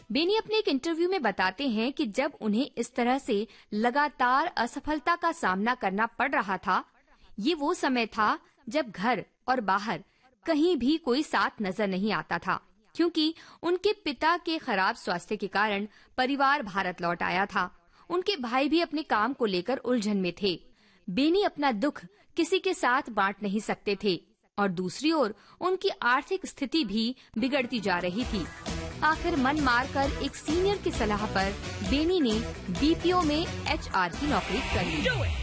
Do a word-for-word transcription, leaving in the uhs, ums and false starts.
बेनी अपने एक इंटरव्यू में बताते हैं कि जब उन्हें इस तरह से लगातार असफलता का सामना करना पड़ रहा था, ये वो समय था जब घर और बाहर कहीं भी कोई साथ नजर नहीं आता था, क्योंकि उनके पिता के खराब स्वास्थ्य के कारण परिवार भारत लौट आया था। उनके भाई भी अपने काम को लेकर उलझन में थे। बेनी अपना दुख किसी के साथ बांट नहीं सकते थे और दूसरी ओर उनकी आर्थिक स्थिति भी बिगड़ती जा रही थी। आखिर मन मारकर एक सीनियर की सलाह पर बेनी ने बीपीओ में एचआर की नौकरी कर ली।